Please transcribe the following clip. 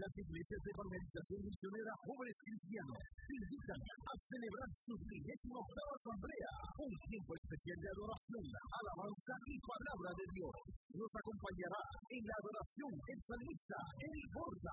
las iglesias de Evangelización Misionera Jóvenes Cristianos te invitan a celebrar su 38ª asamblea, un tiempo especial de adoración, alabanza y palabra de Dios. Nos acompañará en la adoración el salmista Eli Borda,